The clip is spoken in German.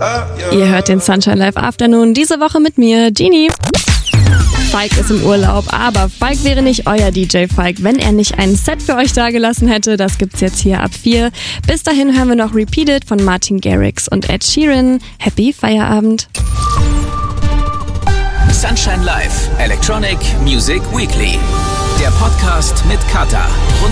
Ihr hört den Sunshine Live Afternoon diese Woche mit mir, Genie. Falk ist im Urlaub, aber Falk wäre nicht euer DJ Falk, wenn er nicht ein Set für euch dagelassen hätte. Das gibt's jetzt hier ab 4. Bis dahin hören wir noch Repeated von Martin Garrix und Ed Sheeran. Happy Feierabend. Sunshine Live, Electronic Music Weekly. Der Podcast mit Kata. Rund